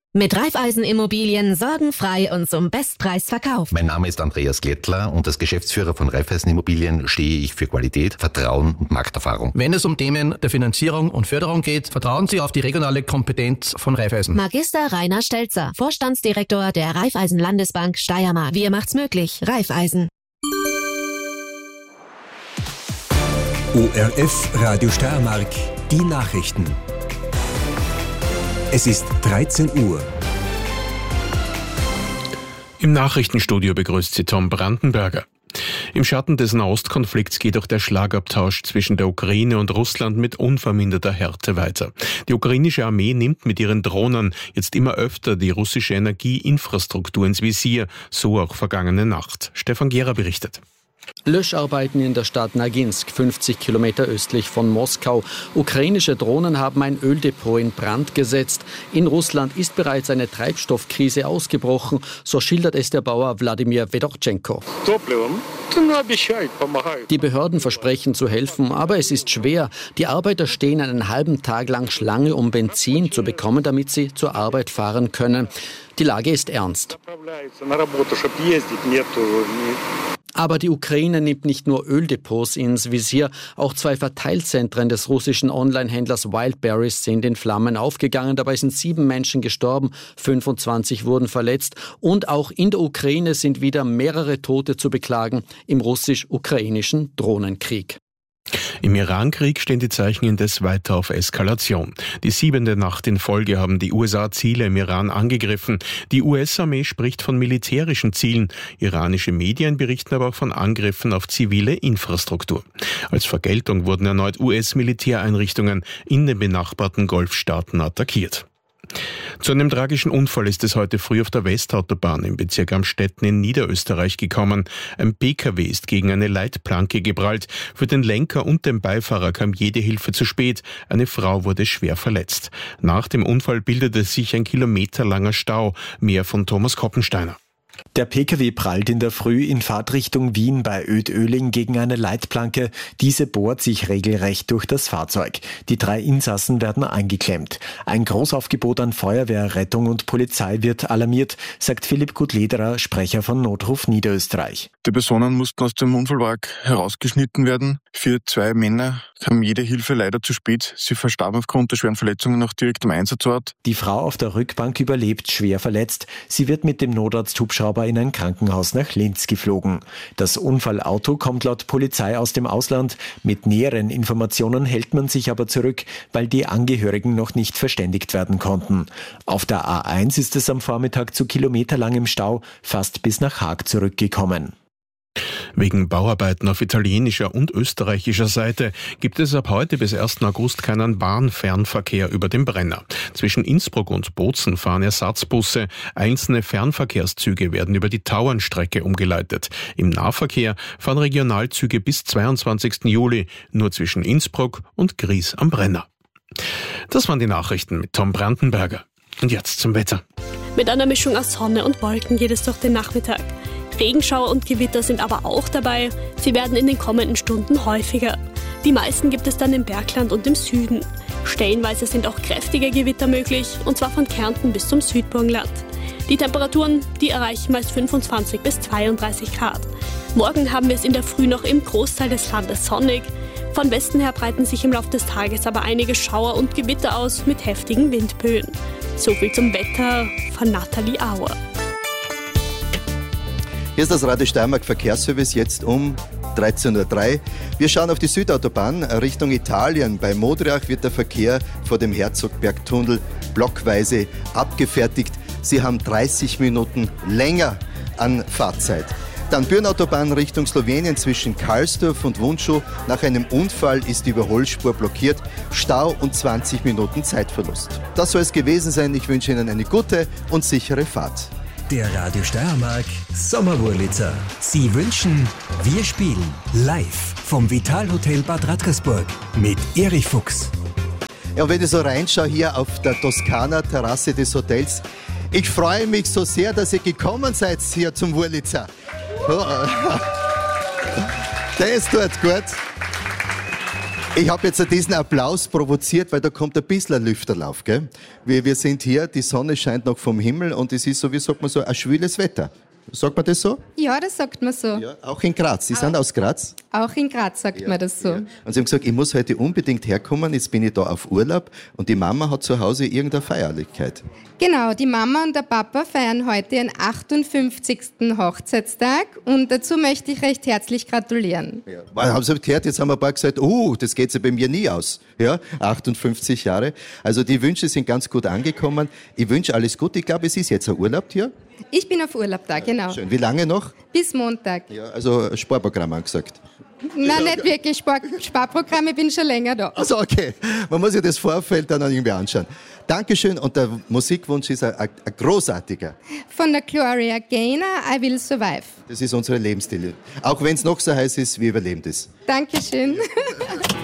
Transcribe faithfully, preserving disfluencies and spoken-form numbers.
Mit Raiffeisen Immobilien sorgenfrei und zum Bestpreis verkauft. Mein Name ist Andreas Glättler und als Geschäftsführer von Raiffeisen Immobilien stehe ich für Qualität, Vertrauen und Markterfahrung. Wenn es um Themen der Finanzierung und Förderung geht, vertrauen Sie auf die regionale Kompetenz von Raiffeisen. Magister Rainer Stelzer, Vorstandsdirektor der Raiffeisen Landesbank Steiermark. Wir macht's möglich. Raiffeisen. O R F Radio Steiermark, die Nachrichten. Es ist dreizehn Uhr. Im Nachrichtenstudio begrüßt Sie Tom Brandenberger. Im Schatten des Nahostkonflikts geht auch der Schlagabtausch zwischen der Ukraine und Russland mit unverminderter Härte weiter. Die ukrainische Armee nimmt mit ihren Drohnen jetzt immer öfter die russische Energieinfrastruktur ins Visier, so auch vergangene Nacht. Stefan Gera berichtet. Löscharbeiten in der Stadt Naginsk, fünfzig Kilometer östlich von Moskau. Ukrainische Drohnen haben ein Öldepot in Brand gesetzt. In Russland ist bereits eine Treibstoffkrise ausgebrochen, so schildert es der Bauer Wladimir Fedorchenko. Die Behörden versprechen zu helfen, aber es ist schwer. Die Arbeiter stehen einen halben Tag lang Schlange, um Benzin zu bekommen, damit sie zur Arbeit fahren können. Die Lage ist ernst. Aber die Ukraine nimmt nicht nur Öldepots ins Visier, auch zwei Verteilzentren des russischen Online-Händlers Wildberries sind in Flammen aufgegangen. Dabei sind sieben Menschen gestorben, fünfundzwanzig wurden verletzt. Und auch in der Ukraine sind wieder mehrere Tote zu beklagen im russisch-ukrainischen Drohnenkrieg. Im Irankrieg stehen die Zeichen indes weiter auf Eskalation. Die siebente Nacht in Folge haben die U S A Ziele im Iran angegriffen. Die U S-Armee spricht von militärischen Zielen. Iranische Medien berichten aber auch von Angriffen auf zivile Infrastruktur. Als Vergeltung wurden erneut U S-Militäreinrichtungen in den benachbarten Golfstaaten attackiert. Zu einem tragischen Unfall ist es heute früh auf der Westautobahn im Bezirk Amstetten in Niederösterreich gekommen. Ein P K W ist gegen eine Leitplanke geprallt. Für den Lenker und den Beifahrer kam jede Hilfe zu spät. Eine Frau wurde schwer verletzt. Nach dem Unfall bildete sich ein kilometerlanger Stau. Mehr von Thomas Koppensteiner. Der P K W prallt in der Früh in Fahrtrichtung Wien bei Oetöling gegen eine Leitplanke. Diese bohrt sich regelrecht durch das Fahrzeug. Die drei Insassen werden eingeklemmt. Ein Großaufgebot an Feuerwehr, Rettung und Polizei wird alarmiert, sagt Philipp Gutlederer, Sprecher von Notruf Niederösterreich. Die Personen mussten aus dem Unfallwagen herausgeschnitten werden. Für zwei Männer kam jede Hilfe leider zu spät. Sie verstarben aufgrund der schweren Verletzungen noch direkt am Einsatzort. Die Frau auf der Rückbank überlebt, schwer verletzt. Sie wird mit dem Notarzt-Hubschrauber in ein Krankenhaus nach Linz geflogen. Das Unfallauto kommt laut Polizei aus dem Ausland. Mit näheren Informationen hält man sich aber zurück, weil die Angehörigen noch nicht verständigt werden konnten. Auf der A eins ist es am Vormittag zu kilometerlangem Stau fast bis nach Haag zurückgekommen. Wegen Bauarbeiten auf italienischer und österreichischer Seite gibt es ab heute bis ersten August keinen Bahnfernverkehr über den Brenner. Zwischen Innsbruck und Bozen fahren Ersatzbusse. Einzelne Fernverkehrszüge werden über die Tauernstrecke umgeleitet. Im Nahverkehr fahren Regionalzüge bis zweiundzwanzigsten Juli nur zwischen Innsbruck und Gries am Brenner. Das waren die Nachrichten mit Tom Brandenberger. Und jetzt zum Wetter. Mit einer Mischung aus Sonne und Wolken geht es durch den Nachmittag. Regenschauer und Gewitter sind aber auch dabei. Sie werden in den kommenden Stunden häufiger. Die meisten gibt es dann im Bergland und im Süden. Stellenweise sind auch kräftige Gewitter möglich, und zwar von Kärnten bis zum Südburgenland. Die Temperaturen, die erreichen meist fünfundzwanzig bis zweiunddreißig Grad. Morgen haben wir es in der Früh noch im Großteil des Landes sonnig. Von Westen her breiten sich im Laufe des Tages aber einige Schauer und Gewitter aus mit heftigen Windböen. So viel zum Wetter von Nathalie Auer. Hier ist das Radio Steiermark Verkehrsservice jetzt um dreizehn Uhr drei. Wir schauen auf die Südautobahn Richtung Italien. Bei Modriach wird der Verkehr vor dem Herzogbergtunnel blockweise abgefertigt. Sie haben dreißig Minuten länger an Fahrzeit. Dann Bürnautobahn Richtung Slowenien zwischen Karlsdorf und Wunschau. Nach einem Unfall ist die Überholspur blockiert. Stau und zwanzig Minuten Zeitverlust. Das soll es gewesen sein. Ich wünsche Ihnen eine gute und sichere Fahrt. Der Radio Steiermark Sommerwurlitzer. Sie wünschen, wir spielen live vom Vitalhotel Bad Radkersburg mit Erich Fuchs. Ja, wenn ich so reinschaue hier auf der Toskana-Terrasse des Hotels, ich freue mich so sehr, dass ihr gekommen seid hier zum Wurlitzer. Oh, der ist dort gut. Ich habe jetzt diesen Applaus provoziert, weil da kommt ein bisschen ein Lüfterlauf. Gell? Wir, wir sind hier, die Sonne scheint noch vom Himmel und es ist so, wie sagt man so, ein schwüles Wetter. Sagt man das so? Ja, das sagt man so. Ja, auch in Graz. Sie auch. sind aus Graz? Auch in Graz sagt ja, man das so. Ja. Und Sie haben gesagt, ich muss heute unbedingt herkommen, jetzt bin ich da auf Urlaub und die Mama hat zu Hause irgendeine Feierlichkeit. Genau, die Mama und der Papa feiern heute ihren achtundfünfzigsten Hochzeitstag und dazu möchte ich recht herzlich gratulieren. Ja. Haben Sie gehört, jetzt haben ein paar gesagt, oh, das geht ja bei mir nie aus. Ja, achtundfünfzig Jahre. Also die Wünsche sind ganz gut angekommen. Ich wünsche alles Gute. Ich glaube, es ist jetzt ein Urlaub hier. Ich bin auf Urlaub da, genau. Schön. Wie lange noch? Bis Montag. Ja, also ein Sparprogramm angesagt. Nein, nicht wirklich Spar- Sparprogramm, ich bin schon länger da. Also okay, man muss sich das Vorfeld dann irgendwie anschauen. Dankeschön und der Musikwunsch ist ein, ein, ein großartiger. Von der Gloria Gaynor, I Will Survive. Das ist unsere Lebensstil. Auch wenn es noch so heiß ist, wir überleben das. Dankeschön.